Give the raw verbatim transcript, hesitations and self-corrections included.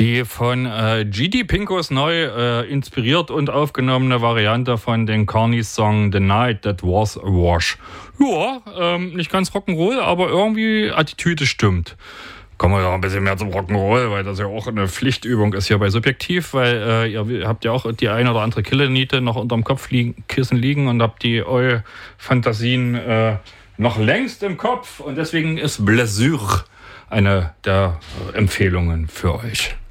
Die von äh, G D Pinkos neu äh, inspiriert und aufgenommene Variante von den Carnies Song The Night That Was a Wash. Ja, ähm, nicht ganz Rock'n'Roll, aber irgendwie Attitüde stimmt. Kommen wir doch ein bisschen mehr zum Rock'n'Roll, weil das ja auch eine Pflichtübung ist hier bei Subjektiv, weil äh, ihr habt ja auch die eine oder andere Killerniete noch unterm Kopfkissen liegen und habt die eure Fantasien äh, noch längst im Kopf und deswegen ist Blessure eine der Empfehlungen für euch.